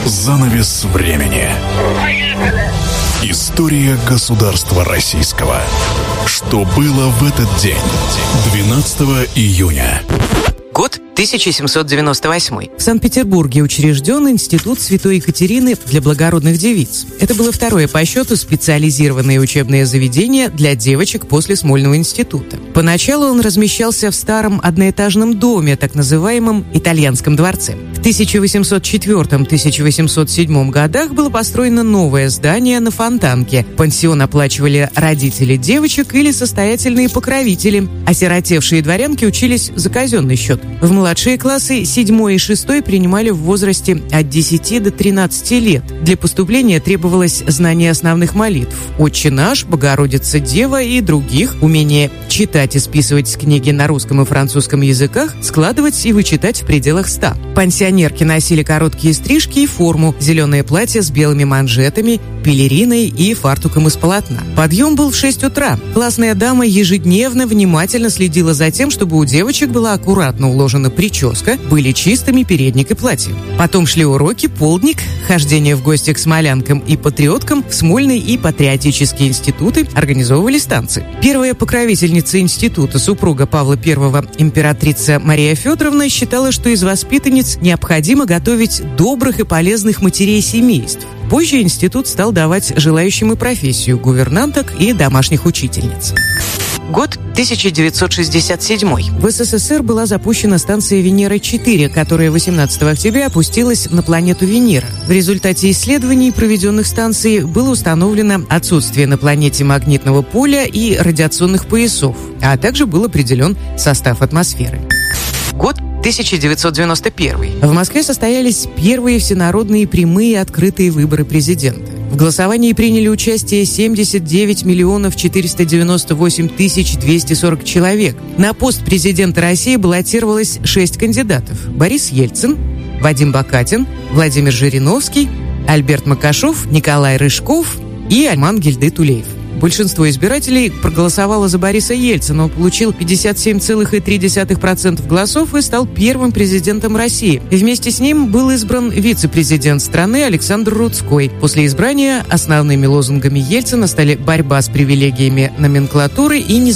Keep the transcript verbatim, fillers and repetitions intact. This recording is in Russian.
Занавес времени. История государства российского. Что было в этот день? двенадцатого июня. Год тысяча семьсот девяносто восьмой. В Санкт-Петербурге учрежден Институт Святой Екатерины для благородных девиц. Это было второе по счету специализированное учебное заведение для девочек после Смольного института. Поначалу он размещался в старом одноэтажном доме, так называемом Итальянском дворце. В тысяча восемьсот четвёртом — тысяча восемьсот седьмом годах было построено новое здание на Фонтанке. Пансион оплачивали родители девочек или состоятельные покровители. Осиротевшие дворянки учились за казенный счет. В младшие классы седьмой и шестой принимали в возрасте от десяти до тринадцати лет. Для поступления требовалось знание основных молитв «Отче наш», «Богородица Дева» и других, умение читать и списывать с книги на русском и французском языках, складывать и вычитать в пределах ста. Пансионерки носили короткие стрижки и форму, зеленое платье с белыми манжетами, пелериной и фартуком из полотна. Подъем был в шесть утра. Классная дама ежедневно внимательно следила за тем, чтобы у девочек была аккуратно уложена прическа, были чистыми передник и платье. Потом шли уроки, полдник, хождение в гости к смолянкам и патриоткам, в Смольный и патриотические институты, организовывались танцы. Первая покровительница института, супруга Павла Первого, императрица Мария Федоровна, считала, что из воспитанниц необходимо готовить добрых и полезных матерей семейств. Позже институт стал давать желающим и профессию гувернанток и домашних учительниц. Год тысяча девятьсот шестьдесят седьмой. В СССР была запущена станция Венера-четыре, которая восемнадцатого октября опустилась на планету Венера. В результате исследований, проведенных станцией, было установлено отсутствие на планете магнитного поля и радиационных поясов, а также был определен состав атмосферы. Год тысяча девятьсот девяносто первый. В Москве состоялись первые всенародные прямые открытые выборы президента. В голосовании приняли участие семьдесят девять миллионов четыреста девяносто восемь тысяч двести сорок человек. На пост президента России баллотировалось шесть кандидатов: Борис Ельцин, Вадим Бакатин, Владимир Жириновский, Альберт Макашов, Николай Рыжков и Альман Гильды-Тулеев. Большинство избирателей проголосовало за Бориса Ельцина. Он получил пятьдесят семь целых три десятых процента голосов и стал первым президентом России. И вместе с ним был избран вице-президент страны Александр Рудской. После избрания основными лозунгами Ельцина стали борьба с привилегиями номенклатуры и независимость